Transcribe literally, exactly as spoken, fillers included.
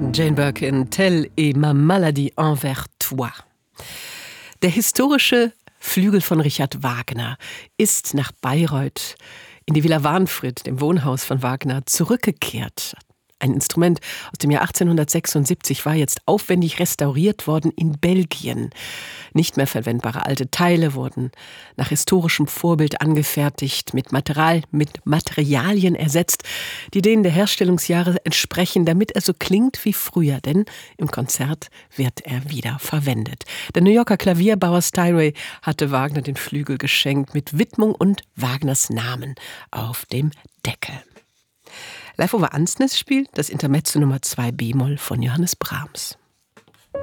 Jane Birkin, Telle et ma maladie envers toi. Der historische Flügel von Richard Wagner ist nach Bayreuth in die Villa Wahnfried, dem Wohnhaus von Wagner, zurückgekehrt. Ein Instrument aus dem Jahr achtzehnhundertsechsundsiebzig war jetzt aufwendig restauriert worden in Belgien. Nicht mehr verwendbare alte Teile wurden nach historischem Vorbild angefertigt, mit Material, mit Materialien ersetzt, die denen der Herstellungsjahre entsprechen, damit er so klingt wie früher, denn im Konzert wird er wieder verwendet. Der New Yorker Klavierbauer Steinway hatte Wagner den Flügel geschenkt mit Widmung und Wagners Namen auf dem Deckel. Live over Ansnes spielt das Intermezzo Nummer zwei B-Moll von Johannes Brahms.